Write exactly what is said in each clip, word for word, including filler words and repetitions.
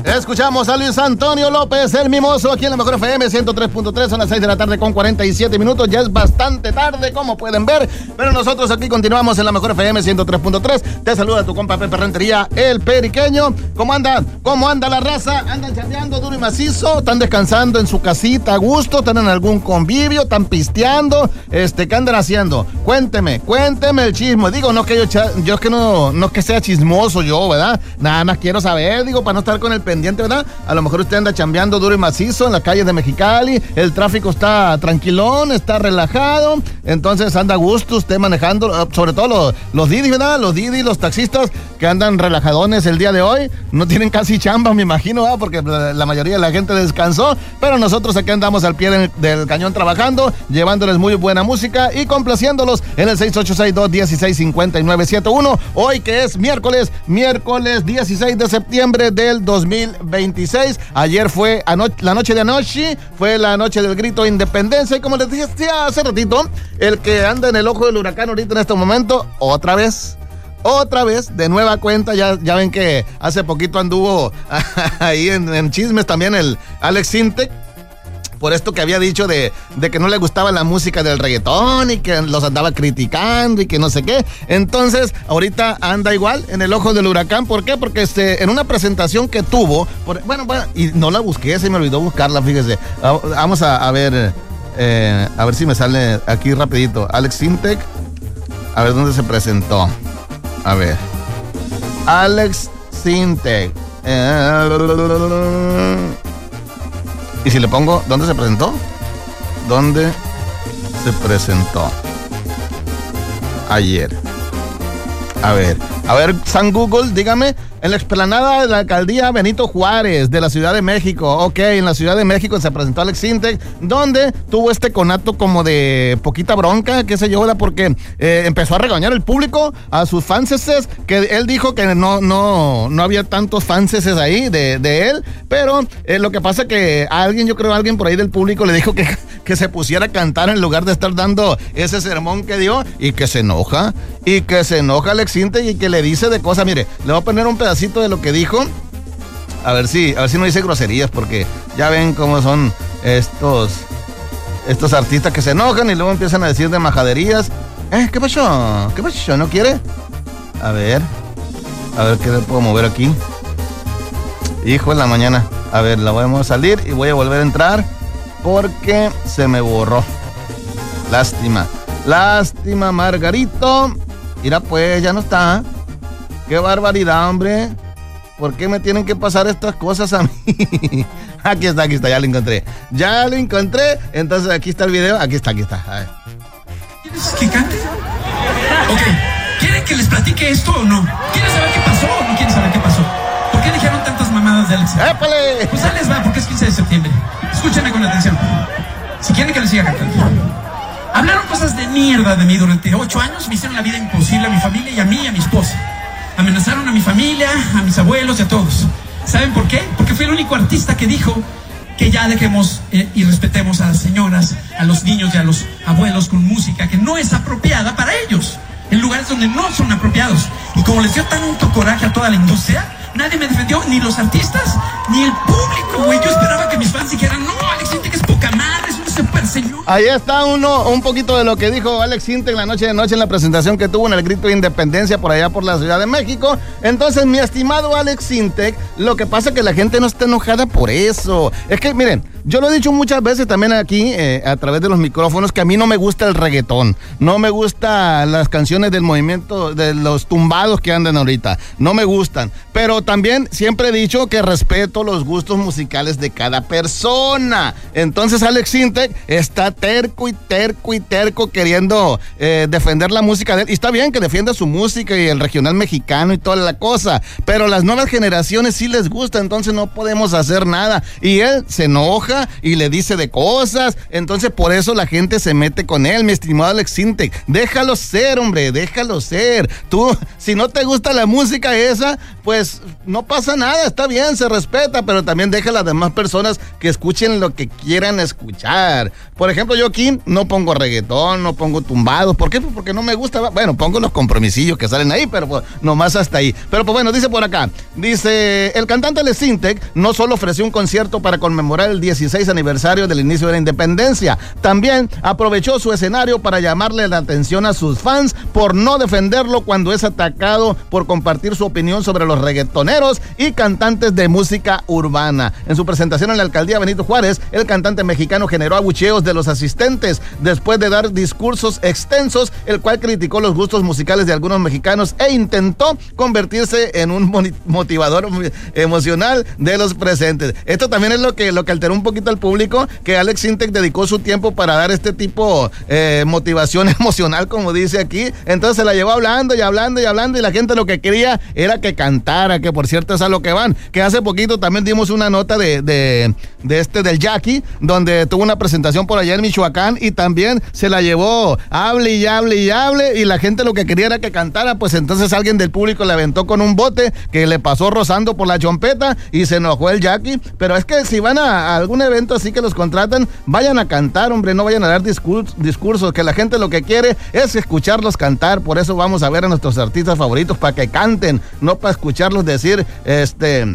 Escuchamos a Luis Antonio López, el mimoso, aquí en la Mejor F M ciento tres punto tres, son las seis de la tarde con cuarenta y siete minutos, ya es bastante tarde, como pueden ver, pero nosotros aquí continuamos en la Mejor F M ciento tres punto tres. Te saluda tu compa Pepe Rentería, el periqueño. ¿Cómo anda? ¿Cómo anda la raza? ¿Andan chambeando duro y macizo? ¿Están descansando en su casita a gusto? ¿Están en algún convivio? ¿Están pisteando? Este, ¿qué andan haciendo? Cuénteme, cuénteme el chisme. Digo, no que yo, yo es que no, no es que sea chismoso yo, ¿verdad? Nada más quiero saber, digo, para no estar con el pendiente, ¿verdad? A lo mejor usted anda chambeando duro y macizo en las calles de Mexicali, el tráfico está tranquilón, está relajado, entonces anda a gusto usted manejando, sobre todo los, los Didi, ¿verdad? Los Didi, los taxistas que andan relajadones el día de hoy, no tienen casi chamba, me imagino, ¿verdad? Porque la mayoría de la gente descansó, pero nosotros aquí andamos al pie del, del cañón trabajando, llevándoles muy buena música y complaciéndolos en el seis ocho seis, dos uno seis, cinco nueve siete uno, hoy que es miércoles, miércoles dieciséis de septiembre del dos mil veintiséis. Ayer fue ano- la noche de anoche, fue la noche del grito de independencia, y como les dije hace ratito, el que anda en el ojo del huracán ahorita en este momento, otra vez, otra vez, de nueva cuenta, ya, ya ven que hace poquito anduvo ahí en, en chismes también el Alex Sintek, por esto que había dicho de, de que no le gustaba la música del reggaetón y que los andaba criticando y que no sé qué. Entonces, ahorita anda igual en el ojo del huracán. ¿Por qué? Porque este, en una presentación que tuvo, por, bueno, bueno, y no la busqué, se me olvidó buscarla, fíjese. Vamos a, a ver, eh, a ver si me sale aquí rapidito. Alex Sintek, a ver dónde se presentó. A ver. Alex Sintek. Eh, Y si le pongo, ¿dónde se presentó? ¿Dónde se presentó? Ayer. A ver, a ver, San Google, dígame, en la explanada de la alcaldía Benito Juárez de la Ciudad de México. Ok, en la Ciudad de México se presentó Alex Sintek, donde tuvo este conato como de poquita bronca, qué sé yo, ¿verdad? Porque eh, empezó a regañar al público, a sus fanses, que él dijo que no, no, no había tantos fanses ahí de, de él, pero eh, lo que pasa que a alguien, yo creo a alguien por ahí del público le dijo que, que se pusiera a cantar en lugar de estar dando ese sermón que dio, y que se enoja, y que se enoja Alex Sintek y que le dice de cosas. Mire, le voy a poner un pedacito de lo que dijo, a ver si, a ver si no dice groserías, porque ya ven cómo son estos, estos artistas que se enojan y luego empiezan a decir de majaderías. Eh, ¿qué pasó? ¿Qué pasó? ¿No quiere? A ver, a ver qué le puedo mover aquí. Hijo de la mañana. A ver, la voy a salir y voy a volver a entrar porque se me borró. Lástima. Lástima, Margarito. Mira, pues, ya no está. ¡Qué barbaridad, hombre! ¿Por qué me tienen que pasar estas cosas a mí? Aquí está, aquí está, ya lo encontré. Ya lo encontré. Entonces, aquí está el video. Aquí está, aquí está. A ver. ¿Quieres que cante? Ok. ¿Quieren que les platique esto o no? ¿Quieren saber qué pasó o no quieren saber qué pasó? ¿Por qué dijeron tantas mamadas de Alex? ¡Épale! Pues ahí les va, porque es quince de septiembre. Escúchenme con atención. Si quieren que les siga cantando. Hablaron cosas de mierda de mí durante ocho años, me hicieron la vida imposible a mi familia y a mí y a mi esposa. Amenazaron a mi familia, a mis abuelos y a todos. ¿Saben por qué? Porque fui el único artista que dijo que ya dejemos eh, y respetemos a las señoras, a los niños y a los abuelos con música que no es apropiada para ellos, en lugares donde no son apropiados. Y como les dio tanto coraje a toda la industria, nadie me defendió, ni los artistas, ni el público, güey. Yo esperaba que mis fans dijeran, no, Alex Sintek es poca madre, es un super señor. Ahí está uno, un poquito de lo que dijo Alex Sintek la noche de noche en la presentación que tuvo en el grito de independencia por allá por la Ciudad de México. Entonces, mi estimado Alex Sintek, lo que pasa es que la gente no está enojada por eso. Es que, miren, yo lo he dicho muchas veces también aquí, eh, a través de los micrófonos, que a mí no me gusta el reggaetón, no me gustan las canciones del movimiento, de los tumbados que andan ahorita, no me gustan, pero también siempre he dicho que respeto los gustos musicales de cada persona. Entonces Alex Sintek está terco y terco y terco queriendo eh, defender la música de él, y está bien que defienda su música y el regional mexicano y toda la cosa, pero las nuevas generaciones sí les gusta, entonces no podemos hacer nada, y él se enoja insulta y le dice de cosas. Entonces por eso la gente se mete con él, mi estimado Alex Sintek. Déjalo ser, hombre, déjalo ser. Tú, si no te gusta la música esa, pues no pasa nada, está bien, se respeta, pero también deja a las demás personas que escuchen lo que quieran escuchar. Por ejemplo, yo aquí no pongo reggaetón, no pongo tumbados. ¿Por qué? Pues porque no me gusta. Bueno, pongo los compromisillos que salen ahí, pero pues nomás hasta ahí. Pero pues bueno, dice por acá, dice, el cantante Alex Sintek no solo ofreció un concierto para conmemorar el dieciséis aniversario del inicio de la independencia, también aprovechó su escenario para llamarle la atención a sus fans por no defenderlo cuando es atacado por compartir su opinión sobre los reggaetoneros y cantantes de música urbana. En su presentación en la alcaldía Benito Juárez, el cantante mexicano generó abucheos de los asistentes después de dar discursos extensos, el cual criticó los gustos musicales de algunos mexicanos e intentó convertirse en un motivador emocional de los presentes. Esto también es lo que, lo que alteró un poquito al público, que Alex Sintek dedicó su tiempo para dar este tipo de eh, motivación emocional, como dice aquí. Entonces se la llevó hablando y hablando y hablando, y la gente lo que quería era que cantara, que por cierto es a lo que van. Que hace poquito también dimos una nota de, de, de este del Jackie, donde tuvo una presentación por allá en Michoacán, y también se la llevó, hable y hable y hable, y la gente lo que quería era que cantara. Pues entonces alguien del público le aventó con un bote que le pasó rozando por la chompeta y se enojó el Jackie. Pero es que si van a, a algún evento así que los contratan, vayan a cantar, hombre, no vayan a dar discursos, discursos, que la gente lo que quiere es escucharlos cantar. Por eso vamos a ver a nuestros artistas favoritos, para que canten, no para escucharlos decir este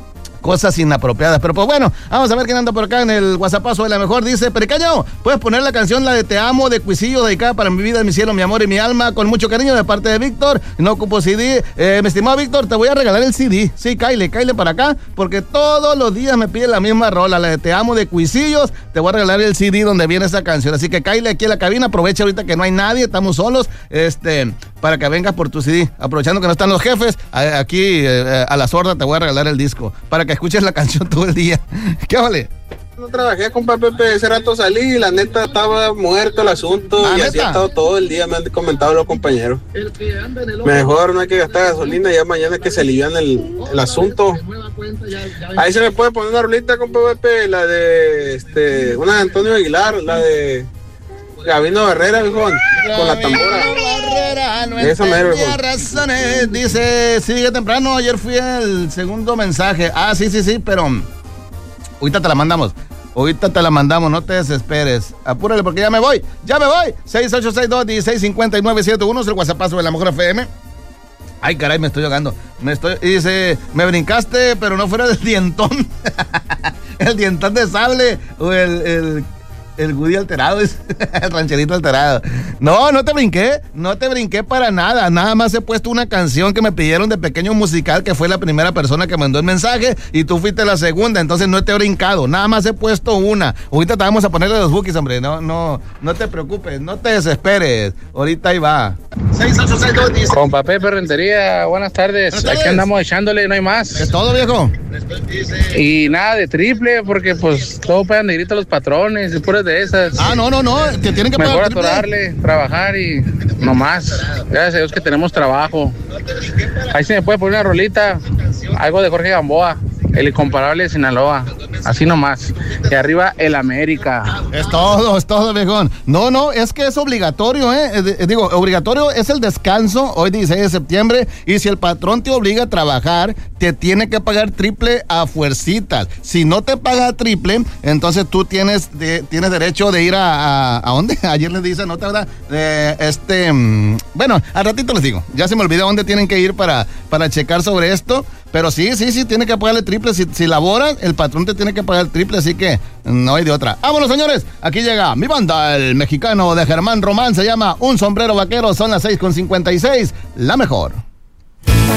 cosas inapropiadas. Pero pues bueno, vamos a ver quién anda por acá en el WhatsAppazo de la mejor. Dice, Pericaño, ¿puedes poner la canción, la de Te Amo, de Cuisillo, dedicada para mi vida, mi cielo, mi amor y mi alma, con mucho cariño, de parte de Víctor? No ocupo C D. Eh, mi estimado Víctor, te voy a regalar el C D. Sí, cáile, cáile para acá, porque todos los días me pide la misma rola, la de Te Amo, de Cuisillos. Te voy a regalar el C D donde viene esa canción. Así que cáile aquí en la cabina, aprovecha ahorita que no hay nadie, estamos solos, este, para que vengas por tu C D. Aprovechando que no están los jefes, aquí eh, a la sorda te voy a regalar el disco, para que escuches la canción todo el día. ¿Qué vale? No trabajé, compa Pepe, ese rato salí y la neta estaba muerto el asunto. Ah, y ¿neta? Así ha estado todo el día, me han comentado los compañeros. Mejor no hay que gastar gasolina, ya mañana es que se alivian el, el asunto. Ahí se me puede poner una rolita, compa Pepe, la de este, una de Antonio Aguilar, la de Gabino Barrera, viejón, con la tambora. Barrera, no esa mero, razones. Dice, sigue temprano, ayer fui el segundo mensaje. Ah, sí, sí, sí, pero ahorita te la mandamos. Ahorita te la mandamos, no te desesperes. Apúrale porque ya me voy, ya me voy. seis ocho seis dos, uno seis cinco nueve siete uno es el WhatsAppazo de la mejor F M. Ay, caray, me estoy ahogando. Me estoy, y dice, me brincaste, pero no fuera del dientón. El dientón de sable o el... el El Woody alterado, es el rancherito alterado. No, no te brinqué, no te brinqué para nada. Nada más he puesto una canción que me pidieron de Pequeño Musical, que fue la primera persona que mandó el mensaje, y tú fuiste la segunda, entonces no te he brincado. Nada más he puesto una. Ahorita te vamos a ponerle los bookies, hombre. No, no, no te preocupes, no te desesperes. Ahorita ahí va. seis ocho seis dos dice. Compa Pepe Rentería, buenas tardes. Buenas tardes. Aquí andamos echándole, no hay más. ¿Es todo, viejo? Y nada de triple, porque pues todo pegan de grito a los patrones y puras de esas. Ah, no, no, no, que tienen que mejor pagar atorarle, trabajar y no más. Gracias a Dios que tenemos trabajo. Ahí se me puede poner una rolita, algo de Jorge Gamboa, el incomparable de Sinaloa. Así nomás. Y arriba el América. Es todo, es todo, viejón. No, no, es que es obligatorio, ¿eh? eh digo, obligatorio es el descanso, hoy dieciséis de septiembre, y si el patrón te obliga a trabajar, te tiene que pagar triple a fuercitas. Si no te paga triple, entonces tú tienes, de, tienes derecho de ir a, a, ¿a dónde? Ayer les dice, ¿no te verdad? Eh, este, bueno, al ratito les digo. Ya se me olvidó dónde tienen que ir para, para checar sobre esto. Pero sí, sí, sí, tiene que pagarle triple. Si, si laboras, el patrón te tiene que pagar triple, así que no hay de otra. ¡Vámonos, señores! Aquí llega mi banda, el mexicano de Germán Román, se llama Un Sombrero Vaquero, son las seis con cincuenta y seis, la mejor.